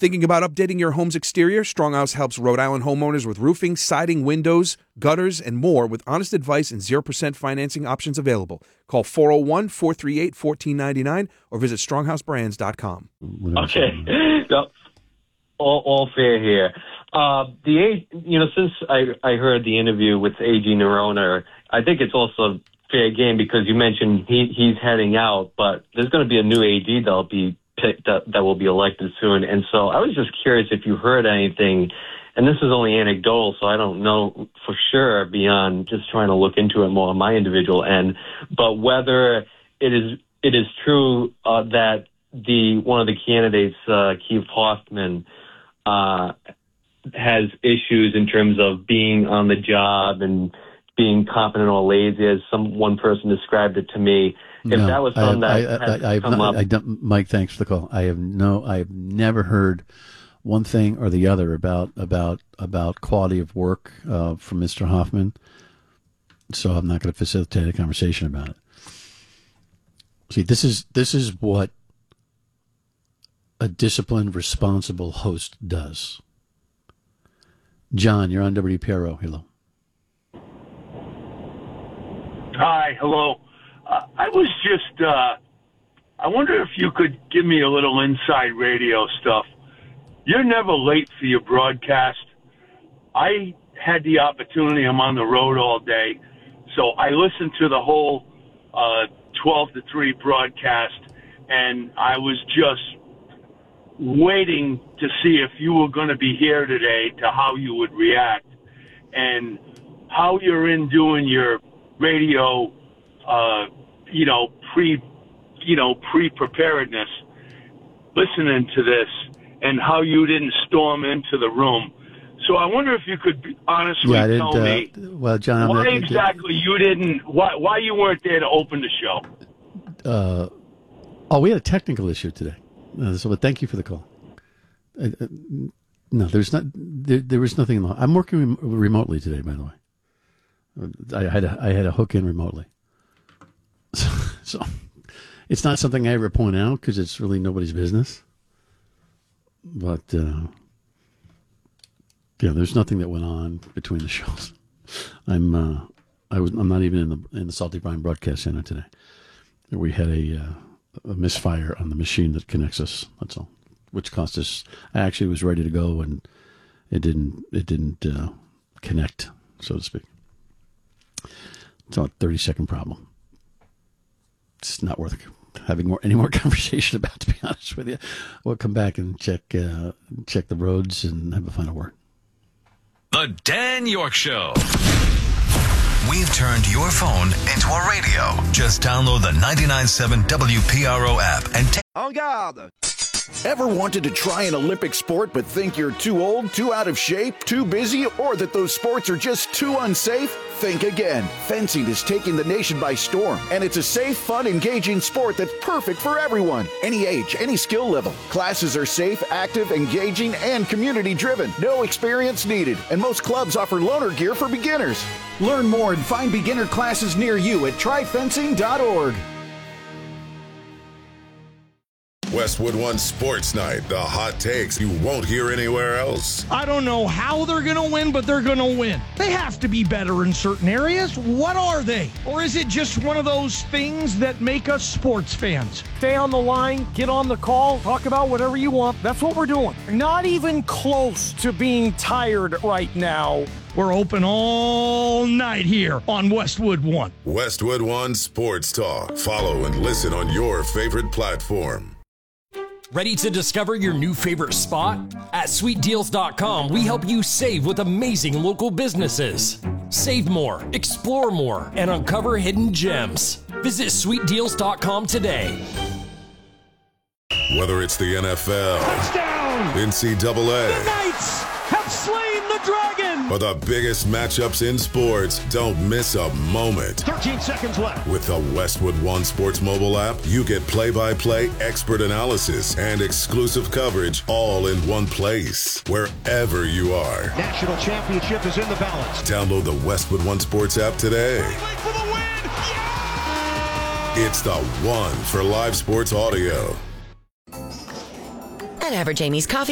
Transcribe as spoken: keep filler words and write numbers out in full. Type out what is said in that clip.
Thinking about updating your home's exterior? Stronghouse helps Rhode Island homeowners with roofing, siding, windows, gutters, and more with honest advice and zero percent financing options available. Call four oh one, four three eight, one four nine nine or visit stronghouse brands dot com. Okay. No, all, all fair here. Uh, the you know, since I, I heard the interview with A G Nerona, I think it's also fair game because you mentioned he, he's heading out, but there's going to be a new A D that'll be picked up, that will be elected soon. And so I was just curious if you heard anything, and this is only anecdotal, so I don't know for sure beyond just trying to look into it more on my individual end, but whether it is it is true uh, that the one of the candidates, uh, Keith Hoffman, uh, has issues in terms of being on the job and being competent or lazy, as some one person described it to me. If no, that was something I, that I, has I, I, come not, up. I don't, Mike, thanks for the call. I have no, I have never heard one thing or the other about about about quality of work uh, from Mister Hoffman. So I'm not going to facilitate a conversation about it. See, this is this is what a disciplined, responsible host does. John, you're on W P R O. Hello. Hi, hello. Uh, I was just, uh, I wonder if you could give me a little inside radio stuff. You're never late for your broadcast. I had the opportunity, I'm on the road all day, so I listened to the whole uh, twelve to three broadcast, and I was just waiting to see if you were going to be here today, to how you would react, and how you're in doing your radio, uh, you know, pre, you know, pre-preparedness, listening to this, and how you didn't storm into the room. So I wonder if you could honestly yeah, I tell uh, me well, John, why not, exactly you didn't, why, why you weren't there to open the show. Uh, oh, we had a technical issue today. Uh, so, but thank you for the call. Uh, uh, no, there's not. There, there was nothing. In the, I'm working rem- remotely today, by the way. I had a, I had a hook in remotely, so, so it's not something I ever point out because it's really nobody's business. But uh, yeah, there's nothing that went on between the shows. I'm uh, I was I'm not even in the in the Salty Brine Broadcast Center today. We had a, uh, a misfire on the machine that connects us. That's all, which cost us. I actually was ready to go and it didn't it didn't uh, connect, so to speak. It's a thirty second problem. It's not worth having more any more conversation about, to be honest with you. We'll come back and check uh, check the roads and have a final word. The Dan York Show. We've turned your phone into a radio. Just download the ninety-nine point seven W P R O app and take. En garde! Ever wanted to try an Olympic sport but think you're too old, too out of shape, too busy, or that those sports are just too unsafe? Think again. Fencing is taking the nation by storm, and it's a safe, fun, engaging sport that's perfect for everyone. Any age, any skill level. Classes are safe, active, engaging, and community-driven. No experience needed, and most clubs offer loaner gear for beginners. Learn more and find beginner classes near you at try fencing dot org. Westwood One Sports Night, the hot takes you won't hear anywhere else. I don't know how they're going to win, but they're going to win. They have to be better in certain areas. What are they? Or is it just one of those things that make us sports fans? Stay on the line, get on the call, talk about whatever you want. That's what we're doing. Not even close to being tired right now. We're open all night here on Westwood One. Westwood One Sports Talk. Follow and listen on your favorite platform. Ready to discover your new favorite spot? At sweet deals dot com, we help you save with amazing local businesses. Save more, explore more, and uncover hidden gems. Visit sweet deals dot com today. Whether it's the N F L, Touchdown! N C double A, The Knights have slain the dragon! or the biggest matchups in sports, don't miss a moment. thirteen seconds left. With the Westwood One Sports mobile app, you get play-by-play expert analysis and exclusive coverage all in one place, wherever you are. National championship is in the balance. Download the Westwood One Sports app today. For the win! Yeah! It's the one for live sports audio. At Average Amy's Coffee